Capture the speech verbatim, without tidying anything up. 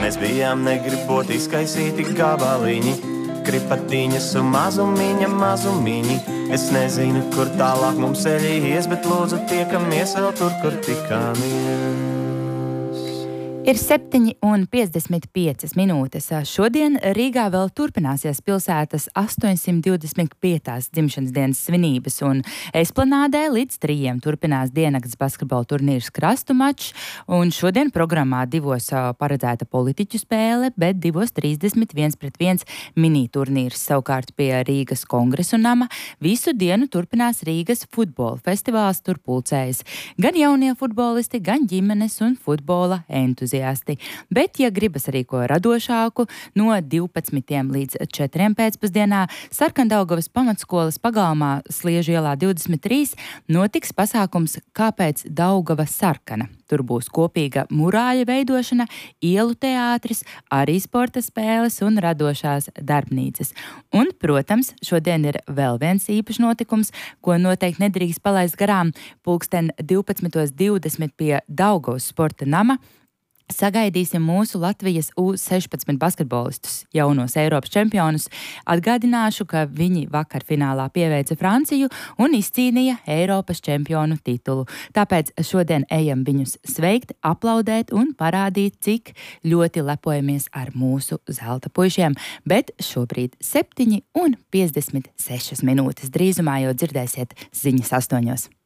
Mēs bijām negribot izkaisīti gabaliņi, kripatiņas un mazumiņa mazumiņi. Es nezinu, kur tālāk mums ceļi ies, bet lūdzu tiekamies vēl tur, kur tikāmies. Ir septiņi un piecdesmit piecas minūtes. Šodien Rīgā vēl turpināsies pilsētas astoņsimt divdesmit piektais dzimšanas dienas svinības, un Esplanādē līdz trījiem turpinās diennakts basketbola turnīrs Krastu mačs, un šodien programmā divos paredzēta politiķu spēle, bet divos trīsdesmit viens pret viens mini turnīrs. Savukārt pie Rīgas Kongresu nama visu dienu turpinās Rīgas futbola festivāls, tur pulcējas gan jaunie futbolisti, gan ģimenes un futbola entuziasti. Bet, ja gribas arī ko radošāku, no divpadsmitiem līdz četriem pēcpusdienā Sarkandaugavas pamatskolas pagalmā Sliežu ielā divdesmit trīs notiks pasākums Kāpēc Daugava sarkana? Tur būs kopīga murāļa veidošana, ielu teātris, arī sporta spēles un radošās darbnīcas. Un, protams, šodien ir vēl viens īpašs notikums, ko noteikti nedrīkst palaist garām. Pulksten divpadsmit divdesmit pie Daugavas sporta nama sagaidīsim mūsu Latvijas U sešpadsmit basketbolistus, jaunos Eiropas čempionus. Atgādināšu, ka viņi vakar finālā pieveica Franciju un izcīnīja Eiropas čempionu titulu. Tāpēc šodien ejam viņus sveikt, aplaudēt un parādīt, cik ļoti lepojamies ar mūsu zelta puišiem. Bet šobrīd septiņi un piecdesmit sešas minūtes. Drīzumā jau dzirdēsiet ziņas astoņos.